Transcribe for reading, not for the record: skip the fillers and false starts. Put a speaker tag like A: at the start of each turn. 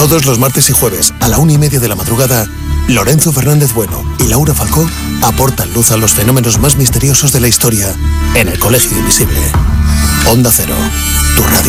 A: Todos los martes y jueves a la 1:30 de la madrugada, Lorenzo Fernández Bueno y Laura Falcó aportan luz a los fenómenos más misteriosos de la historia en El Colegio Invisible. Onda Cero, tu radio.